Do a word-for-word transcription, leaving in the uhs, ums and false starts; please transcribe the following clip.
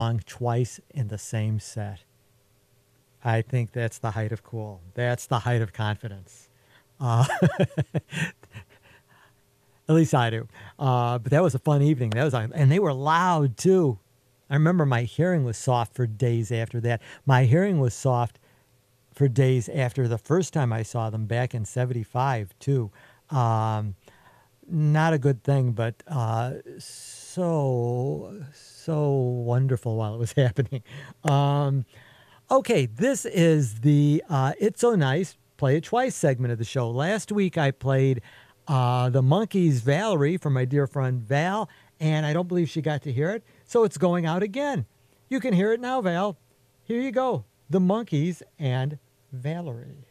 song twice in the same set. I think that's the height of cool. That's the height of confidence. Uh, at least I do. Uh, but that was a fun evening. That was, and they were loud too. I remember my hearing was soft for days after that. My hearing was soft for days after the first time I saw them back in seventy-five too. Um, not a good thing, but uh, so, so wonderful while it was happening. Um, okay, this is the uh, It's So Nice Play It Twice segment of the show. Last week I played uh, the Monkees' Valerie from my dear friend Val, and I don't believe she got to hear it, so it's going out again. You can hear it now, Val. Here you go. The Monkees and Valerie.